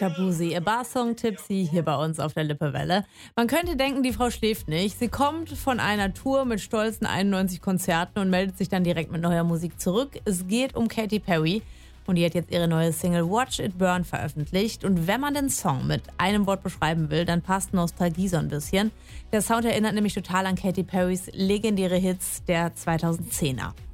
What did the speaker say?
Shabuzi, A Bar Song Tipsy hier bei uns auf der Lippewelle. Man könnte denken, die Frau schläft nicht. Sie kommt von einer Tour mit stolzen 91 Konzerten und meldet sich dann direkt mit neuer Musik zurück. Es geht um Katy Perry und die hat jetzt ihre neue Single Watch It Burn veröffentlicht. Und wenn man den Song mit einem Wort beschreiben will, dann passt Nostalgie so ein bisschen. Der Sound erinnert nämlich total an Katy Perrys legendäre Hits der 2010er.